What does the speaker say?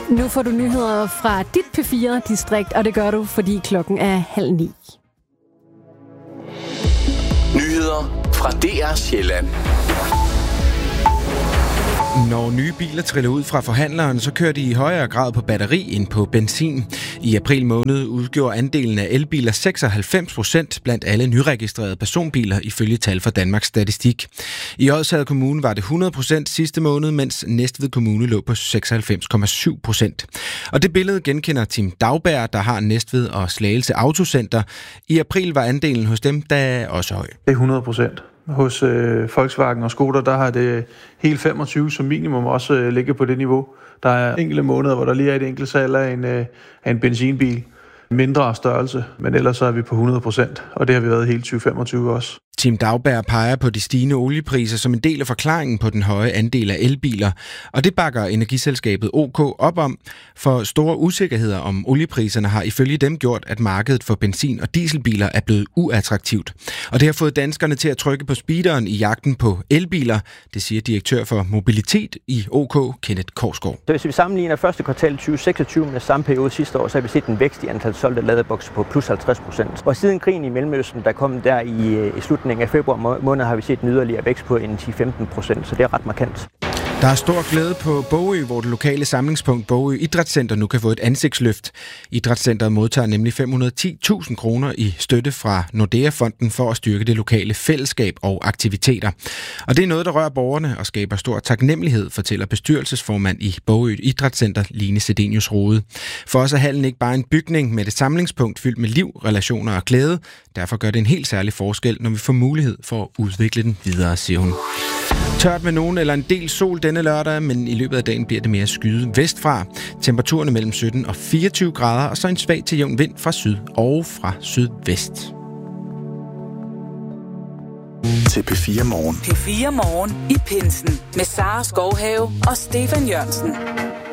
Nu får du nyheder fra dit P4-distrikt, og det gør du, fordi klokken er 8:30. Nyheder fra DR Sjælland. Når nye biler triller ud fra forhandleren, så kører de i højere grad på batteri end på benzin. I april måned udgjorde andelen af elbiler 96% blandt alle nyregistrerede personbiler, ifølge tal fra Danmarks Statistik. I Odsherred Kommune var det 100% sidste måned, mens Næstved Kommune lå på 96,7%. Og det billede genkender Tim Dauberg, der har Næstved og Slagelse Autocenter. I april var andelen hos dem da også høj. Det er 100%. Hos Volkswagen og Skoda, der har det helt 25 som minimum også ligget på det niveau. Der er enkelte måneder, hvor der lige er et enkelt salg af en benzinbil. Mindre størrelse, men ellers så er vi på 100%, og det har vi været hele 2025 også. Tim Dauberg peger på de stigende oliepriser som en del af forklaringen på den høje andel af elbiler, og det bakker energiselskabet OK op om, for store usikkerheder om oliepriserne har ifølge dem gjort, at markedet for benzin- og dieselbiler er blevet uattraktivt. Og det har fået danskerne til at trykke på speederen i jagten på elbiler, det siger direktør for mobilitet i OK, Kenneth Korsgaard. Så hvis vi sammenligner første kvartal 2026 med samme periode sidste år, så har vi set en vækst i antal solgte ladebokse på plus 50%. Og siden krigen i Mellemøsten, der kom der i slutningen af februar måned, har vi set en yderligere vækst på en 10-15%, så det er ret markant. Der er stor glæde på Bogø, hvor det lokale samlingspunkt Bogø Idrætscenter nu kan få et ansigtsløft. Idrætscenteret modtager nemlig 510.000 kroner i støtte fra Nordea-fonden for at styrke det lokale fællesskab og aktiviteter. Og det er noget, der rører borgerne og skaber stor taknemmelighed, fortæller bestyrelsesformand i Bogø Idrætscenter, Line Sedenius Rode. For os er hallen ikke bare en bygning med et samlingspunkt fyldt med liv, relationer og glæde. Derfor gør det en helt særlig forskel, når vi får mulighed for at udvikle den videre, siger hun. Tørt med nogen eller en del sol denne lørdag, men i løbet af dagen bliver det mere skyet vestfra. Temperaturen er mellem 17 og 24 grader, og så en svag til jævn vind fra syd og fra sydvest. Til P4 Morgen. P4 Morgen i Pinsen med Sara Skovhave og Stefan Jørgensen.